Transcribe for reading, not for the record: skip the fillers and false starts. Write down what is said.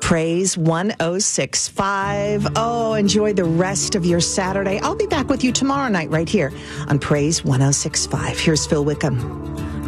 Praise 106.5. Oh, enjoy the rest of your Saturday. I'll be back with you tomorrow night right here on Praise 106.5. Here's Phil Wickham.